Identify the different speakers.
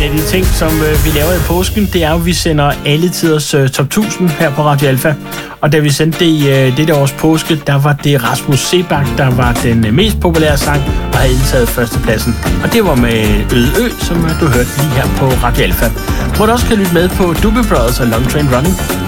Speaker 1: af de ting, som vi laver i påsken, det er jo, at vi sender alle tiders top 1000 her på Radio Alfa. Og da vi sendte det i dette års påske, der var det Rasmus Sebak, der var den mest populære sang og havde indtaget førstepladsen. Og det var med Øde Ø, som du hørte lige her på Radio Alfa. Hvor du også kan lytte med på Doobie Brothers og Long Train Running.